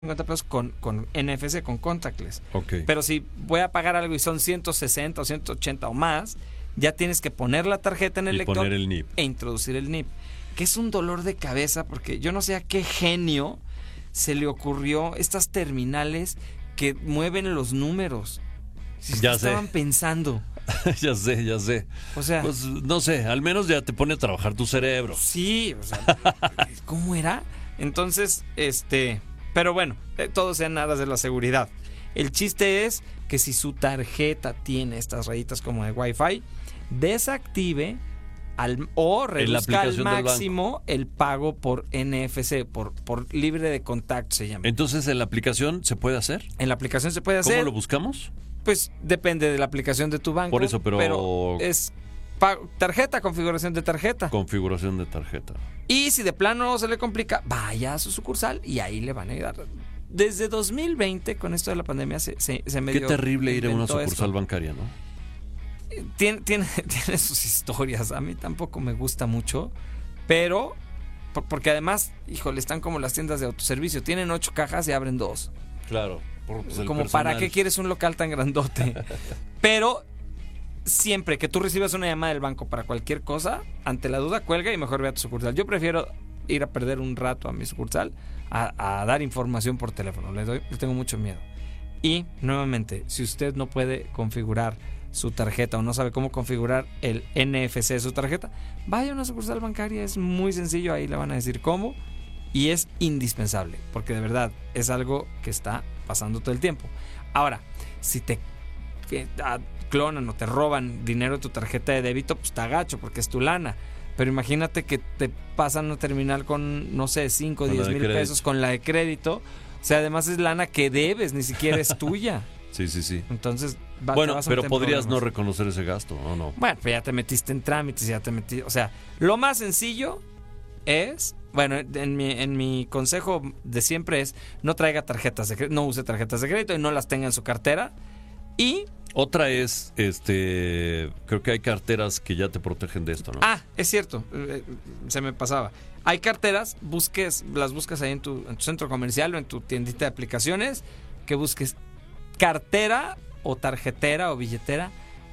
pesos con NFC, con contactless. Okay. Pero si voy a pagar algo y son 160 o 180 o más, ya tienes que poner la tarjeta en el lector poner el NIP. E introducir el NIP. Que es un dolor de cabeza porque yo no sé a qué genio se le ocurrió estas terminales que mueven los números. Ya estaban pensando. Ya sé. O sea, pues no sé, al menos ya te pone a trabajar tu cerebro. Sí, o sea, ¿cómo era? Entonces, pero bueno, todo sea en aras de la seguridad. El chiste es que si su tarjeta tiene estas rayitas como de Wi-Fi, desactive o reduzca al máximo el pago por NFC, por libre de contacto se llama. Entonces, ¿en la aplicación se puede hacer? En la aplicación se puede hacer. ¿Cómo lo buscamos? Pues depende de la aplicación de tu banco. Por eso, pero es tarjeta, configuración de tarjeta. Configuración de tarjeta. Y si de plano se le complica, vaya a su sucursal y ahí le van a ayudar. Desde 2020, con esto de la pandemia, se medio... Qué terrible ir a una sucursal esto. Bancaria, ¿no? Tiene sus historias. A mí tampoco me gusta mucho, pero... Porque además, híjole, están como las tiendas de autoservicio. Tienen 8 cajas y abren 2. Claro. Como para qué quieres un local tan grandote. Pero siempre que tú recibas una llamada del banco para cualquier cosa, ante la duda cuelga y mejor ve a tu sucursal. Yo prefiero ir a perder un rato a mi sucursal a dar información por teléfono. Le tengo mucho miedo. Y nuevamente, si usted no puede configurar su tarjeta o no sabe cómo configurar el NFC de su tarjeta, vaya a una sucursal bancaria. Es muy sencillo, ahí le van a decir cómo. Y es indispensable, porque de verdad es algo que está pasando todo el tiempo. Ahora, si te clonan o te roban dinero de tu tarjeta de débito, pues te agacho porque es tu lana. Pero imagínate que te pasan a terminal con, no sé, 5 o 10 mil pesos con la de crédito. O sea, además es lana que debes, ni siquiera es tuya. Sí. Entonces, bueno, pero podrías no reconocer ese gasto, ¿o no? Bueno, pues ya te metiste en trámites, ya te metiste... O sea, lo más sencillo es... Bueno, en mi consejo de siempre es no traiga tarjetas de crédito, no use tarjetas de crédito y no las tenga en su cartera. Y otra es, creo que hay carteras que ya te protegen de esto, ¿no? Ah, es cierto, se me pasaba. Hay carteras, las buscas ahí en tu centro comercial o en tu tiendita de aplicaciones, que busques cartera o tarjetera o billetera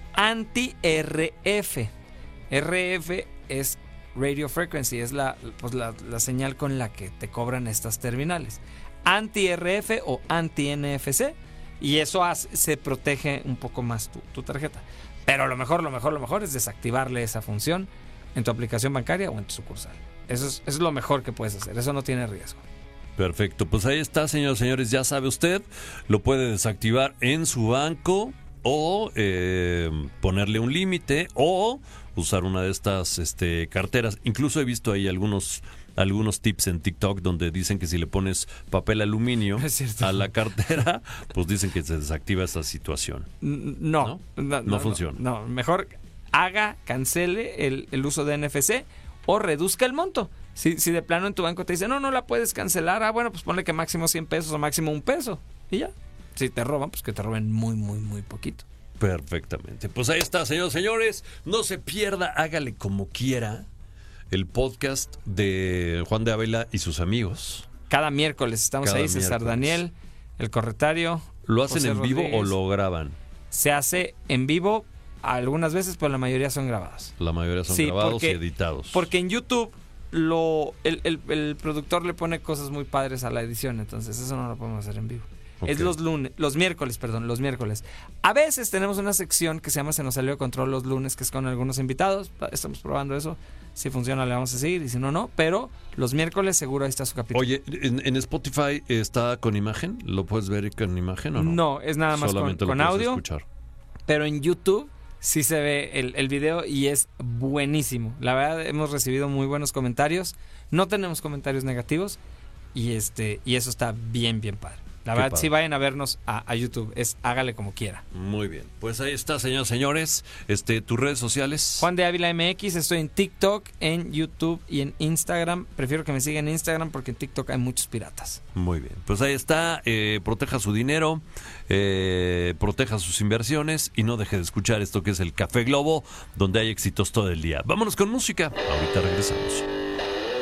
anti-RF. RF es Radio Frequency, es la señal con la que te cobran estas terminales. Anti-RF o anti-NFC. Y eso se protege un poco más tu tarjeta. Pero lo mejor es desactivarle esa función en tu aplicación bancaria o en tu sucursal. Eso es lo mejor que puedes hacer. Eso no tiene riesgo. Perfecto. Pues ahí está, señores, señores. Ya sabe usted, lo puede desactivar en su banco o ponerle un límite o usar una de estas carteras. Incluso he visto ahí algunos tips en TikTok donde dicen que si le pones papel aluminio a la cartera, pues dicen que se desactiva esa situación. No funciona. No, mejor cancele el uso de NFC o reduzca el monto. Si de plano en tu banco te dice, no la puedes cancelar, bueno, pues ponle que máximo 100 pesos o máximo $1 y ya. Si te roban, pues que te roben muy, muy, muy poquito. Perfectamente. Pues ahí está, señores, señores. No se pierda, hágale como quiera, el podcast de Juan de Ávila y sus amigos. Cada miércoles estamos ahí, César Daniel, el corretario. ¿Lo hacen José en vivo Rodríguez. o lo graban? Se hace en vivo algunas veces, pero la mayoría son grabados. La mayoría son grabados y editados. Porque en YouTube el productor le pone cosas muy padres a la edición, entonces eso no lo podemos hacer en vivo. Okay. Es los miércoles. A veces tenemos una sección que se llama Se nos salió de control los lunes, que es con algunos invitados. Estamos probando eso. Si funciona le vamos a seguir y si no. Pero los miércoles seguro ahí está su capítulo. Oye, ¿en Spotify está con imagen? ¿Lo puedes ver con imagen o no? No, es nada más con audio. Escuchar. Pero en YouTube sí se ve el video y es buenísimo. La verdad, hemos recibido muy buenos comentarios. No tenemos comentarios negativos y eso está bien, bien padre. La verdad, sí vayan a vernos a YouTube. Hágale como quiera. Muy bien. Pues ahí está, señores, señores. Tus redes sociales. Juan de Ávila MX. Estoy en TikTok, en YouTube y en Instagram. Prefiero que me sigan en Instagram porque en TikTok hay muchos piratas. Muy bien. Pues ahí está. Proteja su dinero. Proteja sus inversiones. Y no deje de escuchar esto que es el Café Globo, donde hay éxitos todo el día. Vámonos con música. Ahorita regresamos.